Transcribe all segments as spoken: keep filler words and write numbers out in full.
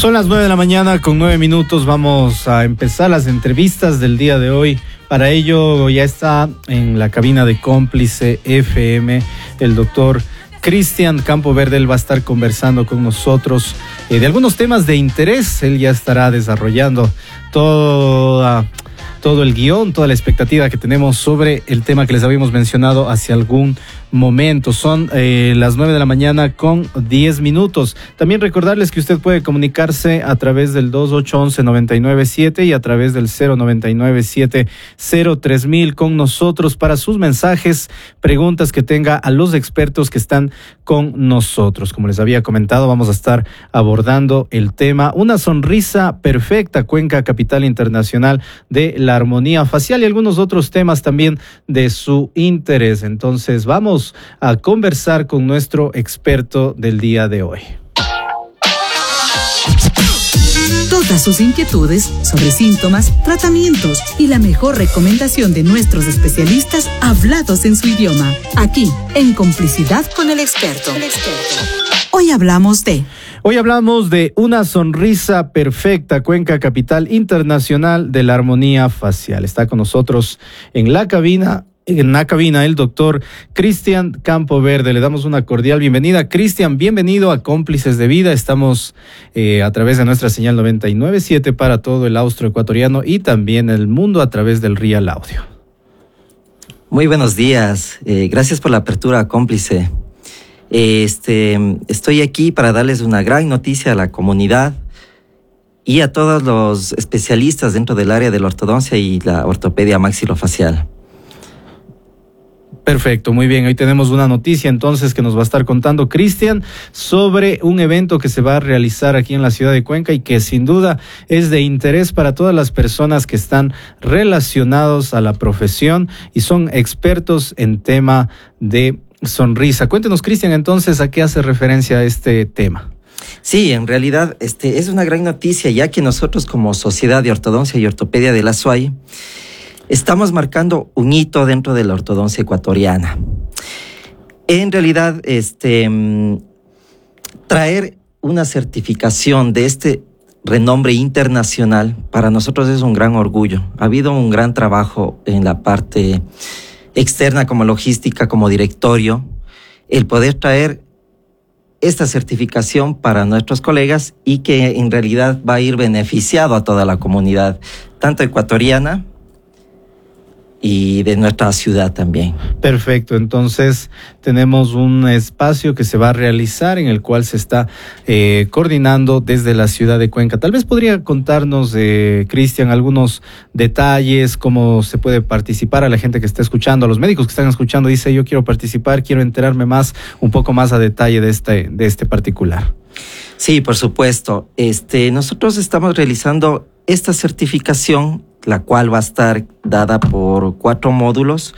Son las nueve de la mañana con nueve minutos. Vamos a empezar las entrevistas del día de hoy. Para ello ya está en la cabina de Cómplice F M el doctor Cristian Campoverde. Él va a estar conversando con nosotros eh, de algunos temas de interés. Él ya estará desarrollando toda, todo el guión, toda la expectativa que tenemos sobre el tema que les habíamos mencionado hace algún momento. Son eh, las nueve de la mañana con diez minutos. También recordarles que usted puede comunicarse a través del dos ocho once noventa y nueve siete y a través del cero noventa y nueve siete cero tres mil con nosotros para sus mensajes, preguntas que tenga a los expertos que están con nosotros. Como les había comentado, vamos a estar abordando el tema Una sonrisa perfecta, Cuenca, capital internacional de la armonía facial, y algunos otros temas también de su interés. Entonces vamos a conversar con nuestro experto del día de hoy. Todas sus inquietudes sobre síntomas, tratamientos y la mejor recomendación de nuestros especialistas hablados en su idioma. Aquí, en complicidad con el experto. El experto. Hoy hablamos de... Hoy hablamos de Una sonrisa perfecta, Cuenca, capital internacional de la armonía facial. Está con nosotros en la cabina En la cabina el doctor Cristian Campoverde. Le damos una cordial bienvenida. Cristian, bienvenido a Cómplices de Vida. Estamos eh, a través de nuestra señal noventa y nueve punto siete para todo el austroecuatoriano y también el mundo a través del Real Audio. Muy buenos días. Eh, gracias por la apertura, Cómplice. Este, estoy aquí para darles una gran noticia a la comunidad y a todos los especialistas dentro del área de la ortodoncia y la ortopedia maxilofacial. Perfecto, muy bien. Hoy tenemos una noticia entonces que nos va a estar contando Cristian sobre un evento que se va a realizar aquí en la ciudad de Cuenca y que sin duda es de interés para todas las personas que están relacionados a la profesión y son expertos en tema de sonrisa. Cuéntenos, Cristian, entonces, ¿a qué hace referencia este tema? Sí, en realidad este es una gran noticia, ya que nosotros como Sociedad de Ortodoncia y Ortopedia de la S U A Y estamos marcando un hito dentro de la ortodoncia ecuatoriana. En realidad, este, traer una certificación de este renombre internacional para nosotros es un gran orgullo. Ha habido un gran trabajo en la parte externa como logística, como directorio, el poder traer esta certificación para nuestros colegas y que en realidad va a ir beneficiado a toda la comunidad, tanto ecuatoriana y de nuestra ciudad también. Perfecto, entonces tenemos un espacio que se va a realizar en el cual se está eh, coordinando desde la ciudad de Cuenca. Tal vez podría contarnos, eh, Cristian, algunos detalles, cómo se puede participar a la gente que está escuchando, a los médicos que están escuchando, dice yo quiero participar, quiero enterarme más, un poco más a detalle de este, de este particular. Sí, por supuesto. Este, nosotros estamos realizando esta certificación, la cual va a estar dada por cuatro módulos.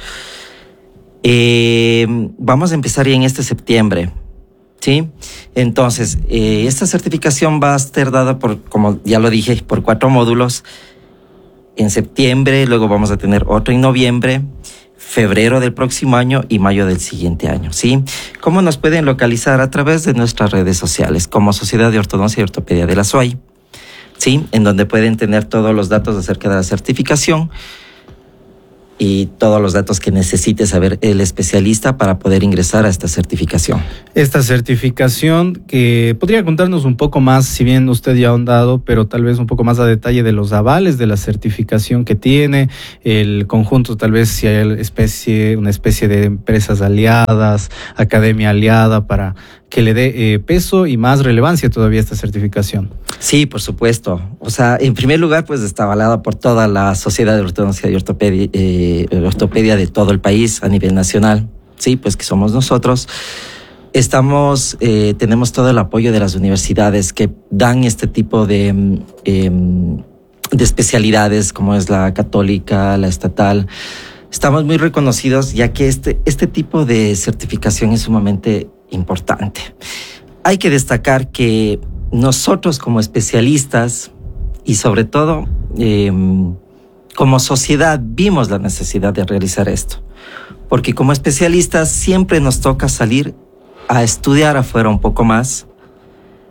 Eh, vamos a empezar ya en este septiembre, ¿sí? Entonces, eh, esta certificación va a estar dada por, como ya lo dije, por cuatro módulos en septiembre, luego vamos a tener otro en noviembre, febrero del próximo año y mayo del siguiente año, ¿sí? ¿Cómo nos pueden localizar? A través de nuestras redes sociales, como Sociedad de Ortodoncia y Ortopedia de la S U A Y. Sí, en donde pueden tener todos los datos acerca de la certificación y todos los datos que necesite saber el especialista para poder ingresar a esta certificación. Esta certificación que podría contarnos un poco más, si bien usted ya ha ahondado, pero tal vez un poco más a detalle de los avales de la certificación que tiene, el conjunto, tal vez si hay especie, una especie de empresas aliadas, academia aliada para que le dé eh, peso y más relevancia todavía a esta certificación. Sí, por supuesto. O sea, en primer lugar, pues está avalada por toda la Sociedad de Ortodoncia y Ortopedia, eh, Ortopedia de todo el país a nivel nacional. Sí, pues que somos nosotros. Estamos, eh, tenemos todo el apoyo de las universidades que dan este tipo de, eh, de especialidades, como es la católica, la estatal. Estamos muy reconocidos, ya que este, este tipo de certificación es sumamente importante. Hay que destacar que nosotros como especialistas y sobre todo eh, como sociedad vimos la necesidad de realizar esto, porque como especialistas siempre nos toca salir a estudiar afuera un poco más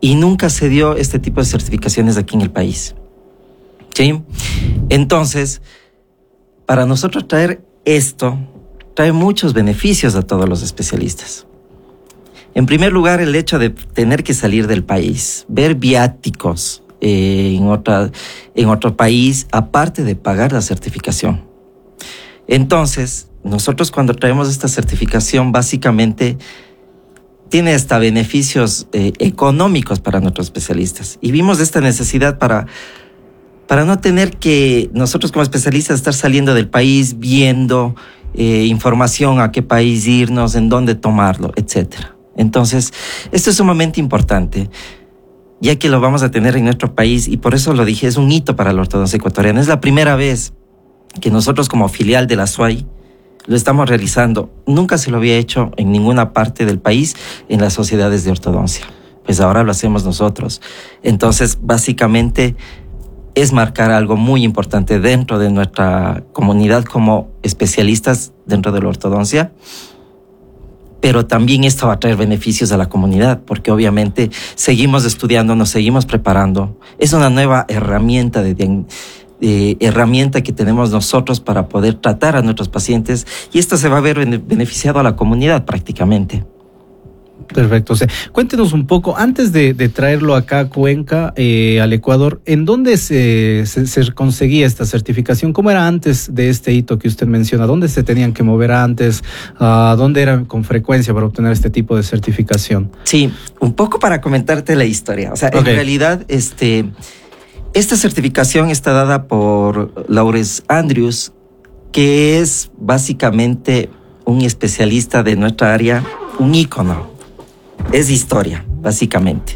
y nunca se dio este tipo de certificaciones aquí en el país. ¿Sí? Entonces, para nosotros traer esto, trae muchos beneficios a todos los especialistas. En primer lugar, el hecho de tener que salir del país, ver viáticos eh, en, otra, en otro país, aparte de pagar la certificación. Entonces, nosotros cuando traemos esta certificación, básicamente tiene hasta beneficios eh, económicos para nuestros especialistas. Y vimos esta necesidad para, para no tener que nosotros como especialistas estar saliendo del país, viendo eh, información a qué país irnos, en dónde tomarlo, etcétera. Entonces, esto es sumamente importante, ya que lo vamos a tener en nuestro país, y por eso lo dije, es un hito para la ortodoncia ecuatoriana. Es la primera vez que nosotros como filial de la S U A Y lo estamos realizando. Nunca se lo había hecho en ninguna parte del país en las sociedades de ortodoncia. Pues ahora lo hacemos nosotros. Entonces, básicamente, es marcar algo muy importante dentro de nuestra comunidad como especialistas dentro de la ortodoncia. Pero también esto va a traer beneficios a la comunidad, porque obviamente seguimos estudiando, nos seguimos preparando. Es una nueva herramienta de, de, de herramienta que tenemos nosotros para poder tratar a nuestros pacientes, y esto se va a ver beneficiado a la comunidad prácticamente. Perfecto. O sea, cuéntenos un poco, antes de, de traerlo acá a Cuenca, eh, al Ecuador, ¿en dónde se, se, se conseguía esta certificación? ¿Cómo era antes de este hito que usted menciona? ¿Dónde se tenían que mover antes? Uh, ¿Dónde era con frecuencia para obtener este tipo de certificación? Sí, un poco para comentarte la historia. O sea, okay. En realidad, este, esta certificación está dada por Lawrence Andrews, que es básicamente un especialista de nuestra área, un ícono. Es historia, básicamente.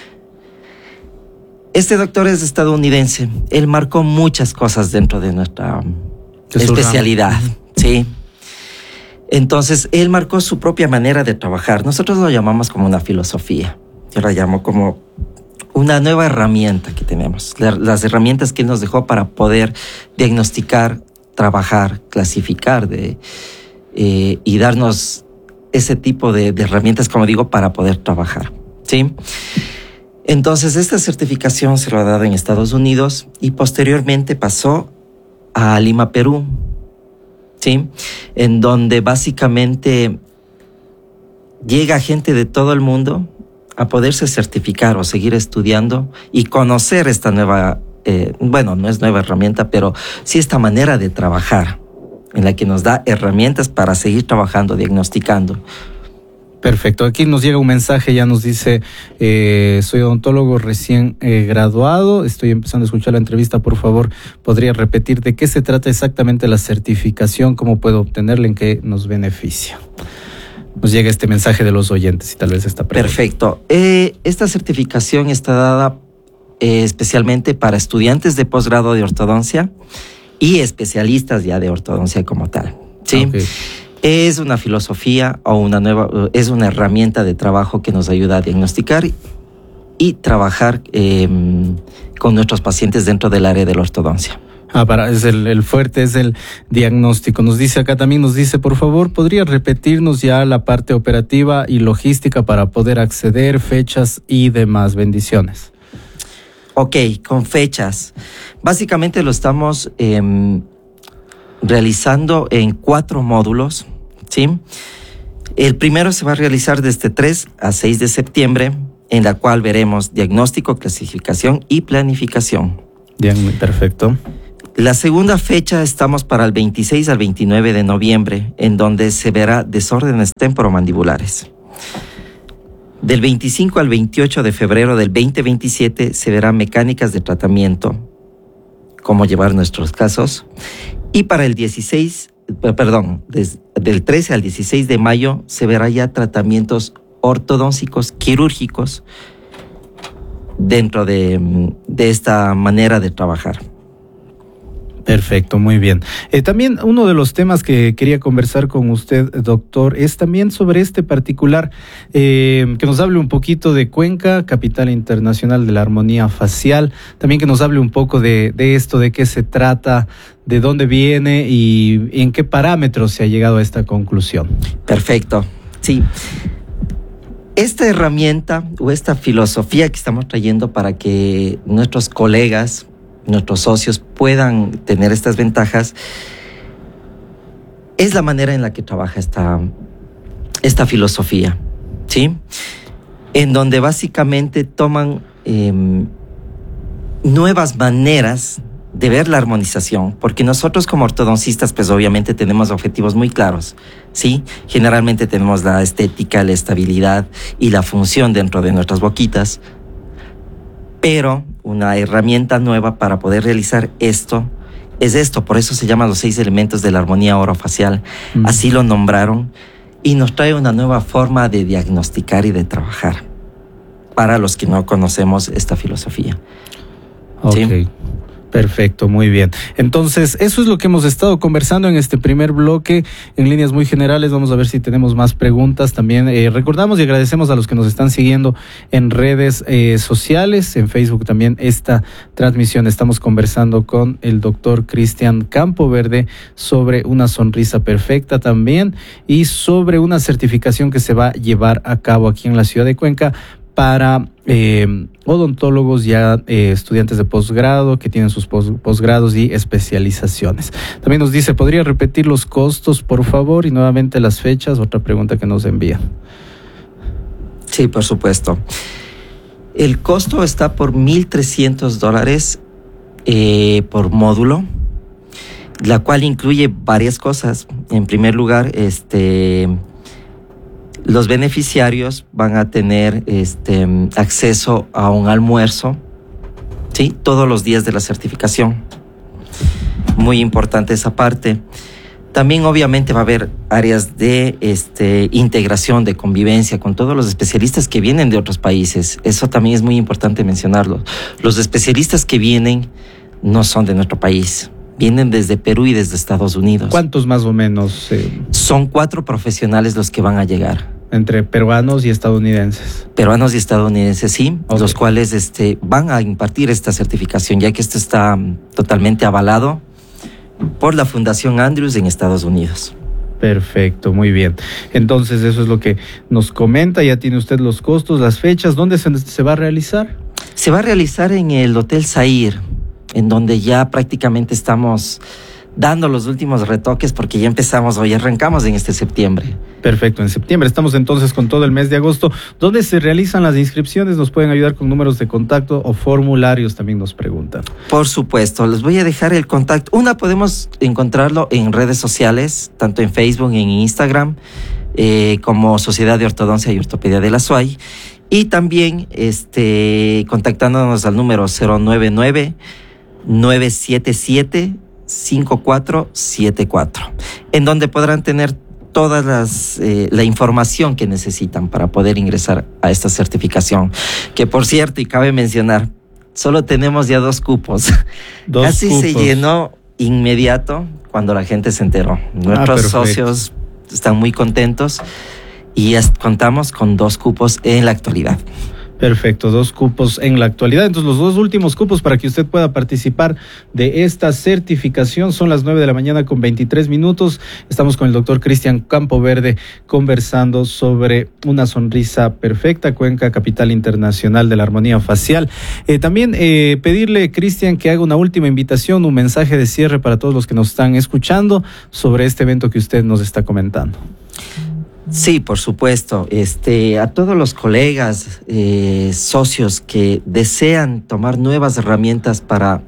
Este doctor es estadounidense. Él marcó muchas cosas dentro de nuestra de especialidad, ¿sí? Entonces, él marcó su propia manera de trabajar. Nosotros lo llamamos como una filosofía. Yo la llamo como una nueva herramienta que tenemos. Las herramientas que él nos dejó para poder diagnosticar, trabajar, clasificar de, eh, y darnos ese tipo de, de herramientas, como digo, para poder trabajar, ¿sí? Entonces, esta certificación se lo ha dado en Estados Unidos y posteriormente pasó a Lima, Perú, ¿sí? En donde básicamente llega gente de todo el mundo a poderse certificar o seguir estudiando y conocer esta nueva, eh, bueno, no es nueva herramienta, pero sí esta manera de trabajar, en la que nos da herramientas para seguir trabajando, diagnosticando. Perfecto. Aquí nos llega un mensaje, ya nos dice, eh, soy odontólogo recién eh, graduado, estoy empezando a escuchar la entrevista, por favor, ¿podría repetir de qué se trata exactamente la certificación? ¿Cómo puedo obtenerla? ¿En qué nos beneficia? Nos llega este mensaje de los oyentes y tal vez esta pregunta. Perfecto. Eh, esta certificación está dada eh, especialmente para estudiantes de posgrado de ortodoncia y especialistas ya de ortodoncia como tal, ¿sí? Okay. Es una filosofía o una nueva, es una herramienta de trabajo que nos ayuda a diagnosticar y trabajar eh, con nuestros pacientes dentro del área de la ortodoncia. Ah, para, es el, el fuerte, es el diagnóstico. Nos dice acá también, nos dice, por favor, ¿podría repetirnos ya la parte operativa y logística para poder acceder, fechas y demás? Bendiciones. Ok, con fechas. Básicamente lo estamos eh, realizando en cuatro módulos, ¿sí? El primero se va a realizar desde tres a seis de septiembre, en la cual veremos diagnóstico, clasificación y planificación. Bien, perfecto. La segunda fecha estamos para el veintiséis al veintinueve de noviembre, en donde se verá desórdenes temporomandibulares. Del veinticinco al veintiocho de febrero del veinte veintisiete se verá mecánicas de tratamiento, cómo llevar nuestros casos. Y para el dieciséis, perdón, des, del trece al dieciséis de mayo se verá ya tratamientos ortodóncicos quirúrgicos dentro de, de esta manera de trabajar. Perfecto, muy bien. Eh, también uno de los temas que quería conversar con usted, doctor, es también sobre este particular, eh, que nos hable un poquito de Cuenca, capital internacional de la armonía facial, también que nos hable un poco de, de esto, de qué se trata, de dónde viene y, y en qué parámetros se ha llegado a esta conclusión. Perfecto, sí. esta herramienta o esta filosofía que estamos trayendo para que nuestros colegas, nuestros socios puedan tener estas ventajas, es la manera en la que trabaja esta, esta filosofía, ¿sí? En donde básicamente toman eh, nuevas maneras de ver la armonización, porque nosotros como ortodoncistas pues obviamente tenemos objetivos muy claros, ¿sí? Generalmente tenemos la estética, la estabilidad y la función dentro de nuestras boquitas, pero una herramienta nueva para poder realizar esto es esto, por eso se llaman los seis elementos de la armonía orofacial, mm. así lo nombraron, y nos trae una nueva forma de diagnosticar y de trabajar para los que no conocemos esta filosofía. Ok. ¿Sí? Perfecto, muy bien. Entonces, eso es lo que hemos estado conversando en este primer bloque, en líneas muy generales. Vamos a ver si tenemos más preguntas. También eh, recordamos y agradecemos a los que nos están siguiendo en redes eh, sociales, en Facebook también esta transmisión. Estamos conversando con el doctor Cristian Campoverde sobre una sonrisa perfecta también y sobre una certificación que se va a llevar a cabo aquí en la ciudad de Cuenca para eh, odontólogos ya eh, estudiantes de posgrado que tienen sus pos, posgrados y especializaciones. También nos dice, ¿podría repetir los costos, por favor? Y nuevamente las fechas, otra pregunta que nos envía. Sí, por supuesto. El costo está por mil trescientos dólares eh, por módulo, la cual incluye varias cosas. En primer lugar, este... los beneficiarios van a tener este, acceso a un almuerzo, ¿sí? Todos los días de la certificación. Muy importante esa parte. También obviamente va a haber áreas de este, integración, de convivencia con todos los especialistas que vienen de otros países. Eso también es muy importante mencionarlo. Los especialistas que vienen no son de nuestro país. Vienen desde Perú y desde Estados Unidos. ¿Cuántos más o menos? Eh... Son cuatro profesionales los que van a llegar. Entre peruanos y estadounidenses. Peruanos y estadounidenses, sí. Okay. Los cuales este, van a impartir esta certificación, ya que esto está totalmente avalado por la Fundación Andrews en Estados Unidos. Perfecto, muy bien. Entonces, eso es lo que nos comenta. Ya tiene usted los costos, las fechas. ¿Dónde se, se va a realizar? Se va a realizar en el Hotel Zahir, en donde ya prácticamente estamos dando los últimos retoques porque ya empezamos, hoy arrancamos en este septiembre. Perfecto, en septiembre estamos entonces con todo el mes de agosto. ¿Dónde se realizan las inscripciones? ¿Nos pueden ayudar con números de contacto o formularios? También nos preguntan. Por supuesto, les voy a dejar el contacto. Una, podemos encontrarlo en redes sociales, tanto en Facebook, en Instagram, eh, como Sociedad de Ortodoncia y Ortopedia de la S U A Y. Y también este, contactándonos al número cero nueve nueve, nueve siete siete, cinco cuatro siete cuatro, en donde podrán tener todas las eh, la información que necesitan para poder ingresar a esta certificación, que por cierto, y cabe mencionar, solo tenemos ya dos cupos. Dos Casi cupos. Se llenó inmediato cuando la gente se enteró. Nuestros ah, socios están muy contentos y ya contamos con dos cupos en la actualidad. Perfecto, dos cupos en la actualidad. Entonces, los dos últimos cupos para que usted pueda participar de esta certificación son las nueve de la mañana con veintitrés minutos. Estamos con el doctor Cristian Campoverde conversando sobre una sonrisa perfecta, Cuenca, capital internacional de la armonía facial. Eh, también eh, pedirle, Cristian, que haga una última invitación, un mensaje de cierre para todos los que nos están escuchando sobre este evento que usted nos está comentando. Sí, por supuesto. Este, a todos los colegas, eh, socios que desean tomar nuevas herramientas para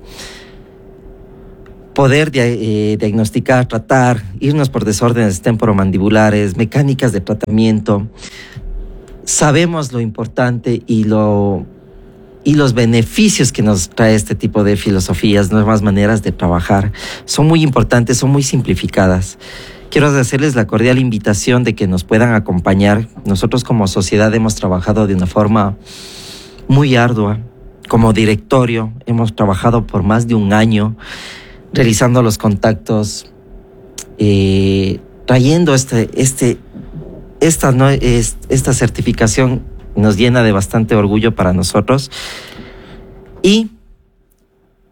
poder eh, diagnosticar, tratar, irnos por desórdenes temporomandibulares, mecánicas de tratamiento, sabemos lo importante y lo y los beneficios que nos trae este tipo de filosofías, nuevas maneras de trabajar. Son muy importantes, son muy simplificadas. Quiero hacerles la cordial invitación de que nos puedan acompañar. Nosotros como sociedad hemos trabajado de una forma muy ardua. Como directorio hemos trabajado por más de un año realizando los contactos, eh, trayendo este, este, esta, ¿no? es, esta certificación nos llena de bastante orgullo para nosotros. Y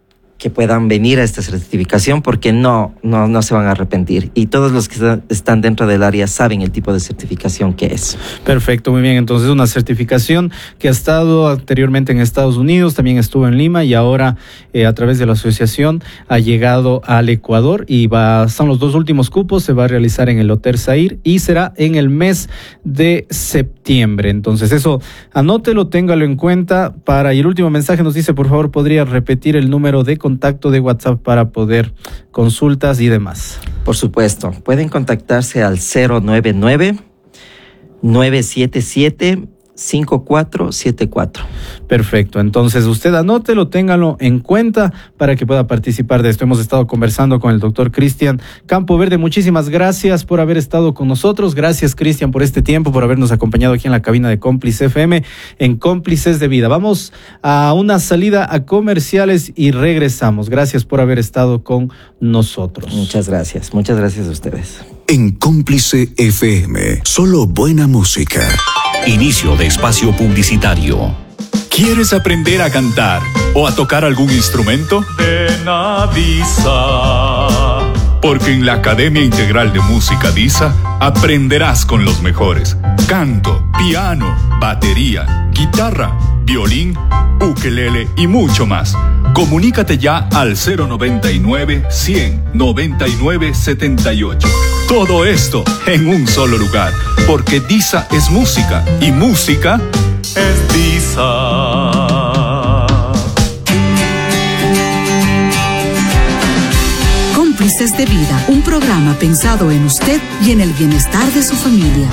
que puedan venir a esta certificación porque no, no, no se van a arrepentir. Y todos los que están dentro del área saben el tipo de certificación que es. Perfecto, muy bien. Entonces, una certificación que ha estado anteriormente en Estados Unidos, también estuvo en Lima y ahora eh, a través de la asociación ha llegado al Ecuador y va, son los dos últimos cupos, se va a realizar en el Hotel Zair y será en el mes de septiembre. Entonces, eso anótelo, téngalo en cuenta. Para, y el último mensaje nos dice, por favor, ¿podría repetir el número de contacto? contacto de WhatsApp para poder consultas y demás? Por supuesto, pueden contactarse al cero nueve nueve, nueve siete siete, cinco cuatro siete cuatro. Perfecto, entonces usted anótelo, téngalo en cuenta para que pueda participar de esto. Hemos estado conversando con el doctor Cristian Campoverde. Muchísimas gracias por haber estado con nosotros. Gracias, Cristian, por este tiempo, por habernos acompañado aquí en la cabina de Cómplice F M en Cómplices de Vida. Vamos a una salida a comerciales y regresamos. Gracias por haber estado con nosotros. Muchas gracias, muchas gracias a ustedes. En Cómplice F M, solo buena música. Inicio de espacio publicitario. ¿Quieres aprender a cantar o a tocar algún instrumento? Ven a DISA. Porque en la Academia Integral de Música DISA aprenderás con los mejores. Canto, piano, batería, guitarra, violín, ukelele y mucho más. Comunícate ya al cero noventa y nueve, cien, noventa y nueve, setenta y ocho. Todo esto en un solo lugar, porque DISA es música y música es DISA. Cómplices de Vida, un programa pensado en usted y en el bienestar de su familia.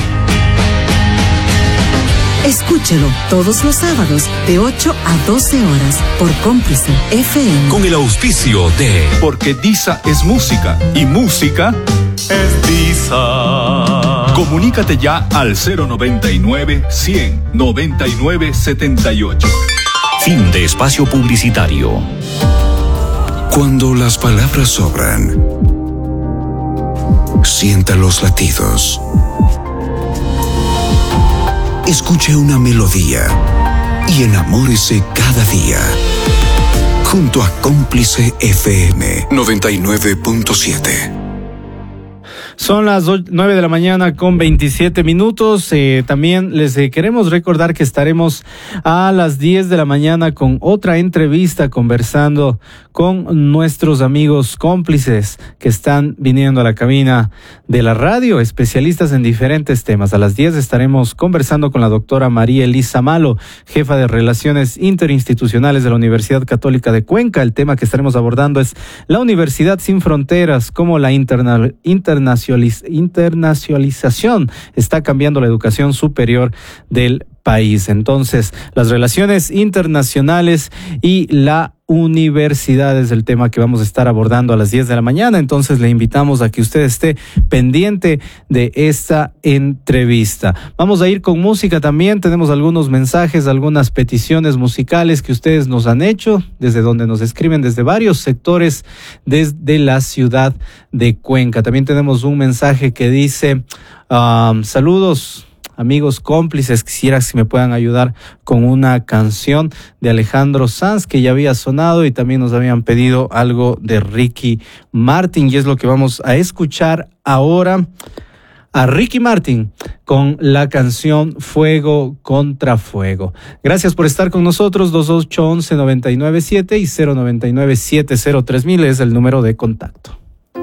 Escúchelo todos los sábados de ocho a doce horas por Cómplice F M. Con el auspicio de... Porque DISA es música y música es DISA. Comunícate ya al cero noventa y nueve, cien, noventa y nueve, setenta y ocho. Fin de espacio publicitario. Cuando las palabras sobran, sienta los latidos. Escuche una melodía y enamórese cada día. Junto a Cómplice F M noventa y nueve punto siete. Son las nueve de la mañana con veintisiete minutos. Eh, también les eh, queremos recordar que estaremos a las diez de la mañana con otra entrevista conversando con nuestros amigos cómplices que están viniendo a la cabina de la radio, especialistas en diferentes temas. A las diez estaremos conversando con la doctora María Elisa Malo, jefa de Relaciones Interinstitucionales de la Universidad Católica de Cuenca. El tema que estaremos abordando es la Universidad Sin Fronteras, cómo la interna- internacionalización internacionalización está cambiando la educación superior del país. Entonces, las relaciones internacionales y la universidad es el tema que vamos a estar abordando a las diez de la mañana. Entonces, le invitamos a que usted esté pendiente de esta entrevista. Vamos a ir con música también. Tenemos algunos mensajes, algunas peticiones musicales que ustedes nos han hecho, desde donde nos escriben, desde varios sectores desde la ciudad de Cuenca. También tenemos un mensaje que dice, um, saludos, amigos cómplices, quisiera si me puedan ayudar con una canción de Alejandro Sanz que ya había sonado y también nos habían pedido algo de Ricky Martin y es lo que vamos a escuchar ahora. A Ricky Martin con la canción Fuego contra Fuego. Gracias por estar con nosotros. Dos ocho uno uno, nueve nueve siete y cero nueve nueve siete cero tres mil es el número de contacto.